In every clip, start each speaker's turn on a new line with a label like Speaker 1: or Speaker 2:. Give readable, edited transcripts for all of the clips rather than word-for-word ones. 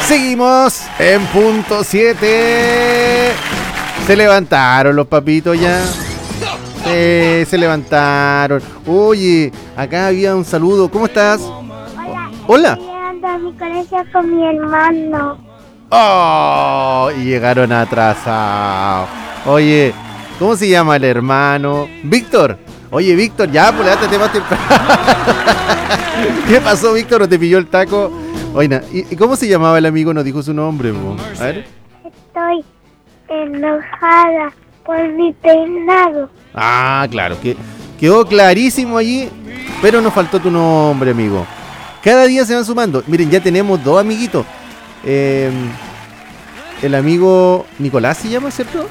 Speaker 1: Seguimos en punto 7. Se levantaron los papitos ya. Se levantaron. Oye, acá había un saludo. ¿Cómo estás? Hola.
Speaker 2: Estoy llegando a mi colegio con mi hermano.
Speaker 1: Oh, y llegaron atrasados. Oye, ¿cómo se llama el hermano? Víctor. Oye, Víctor, ya, pues levántate más temprano. ¿Qué pasó, Víctor? ¿No te pilló el taco? Oye, ¿y cómo se llamaba el amigo? No dijo su nombre, po. A ver.
Speaker 2: Estoy enojada por mi peinado.
Speaker 1: Ah, claro, que quedó clarísimo allí, pero nos faltó tu nombre, amigo. Cada día se van sumando. Miren, ya tenemos 2 amiguitos. El amigo Nicolás se llama, ¿cierto?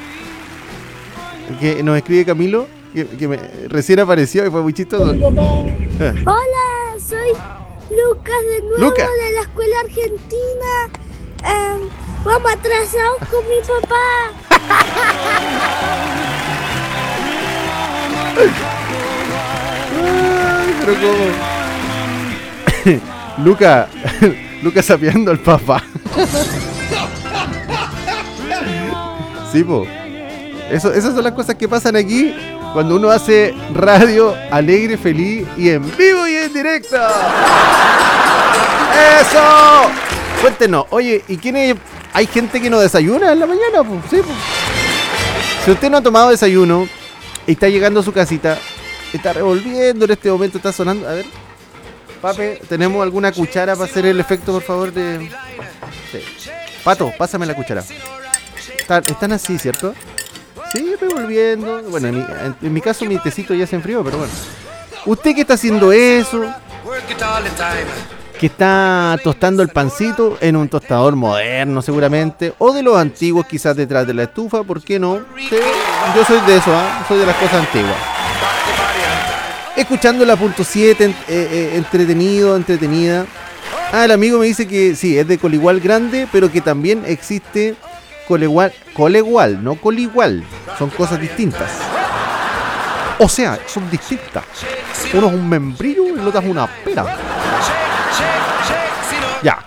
Speaker 1: Que nos escribe Camilo, que recién apareció y fue muy chistoso.
Speaker 2: Hola, soy Lucas de nuevo
Speaker 1: Lucas.
Speaker 2: de la escuela argentina. Vamos atrasados con mi papá.
Speaker 1: Ay, pero cómo. Lucas sapeando al papá. Sí, po. Esas son las cosas que pasan aquí cuando uno hace radio alegre, feliz y en vivo y en directo. ¡Eso! Cuéntenos, oye, ¿y quién es? ¿Hay gente que no desayuna en la mañana? Pues, sí, pues. Si usted no ha tomado desayuno y está llegando a su casita, está revolviendo en este momento, está sonando. A ver, Pape, ¿tenemos alguna cuchara para hacer el efecto, por favor? Sí. Pato, pásame la cuchara. Están así, ¿cierto? Sí, revolviendo. Bueno, en mi caso mi tecito ya se enfrió, pero bueno. ¿Usted qué está haciendo eso? Que está tostando el pancito en un tostador moderno seguramente, o de los antiguos quizás detrás de la estufa, ¿por qué no? Sí, yo soy de eso, soy de las cosas antiguas. Escuchando la punto 7, entretenida. El amigo me dice que sí, es de Coligual Grande, pero que también existe Colegual, no Coligual. Son cosas distintas. O sea, son distintas. Uno es un membrillo y el otro es una pera.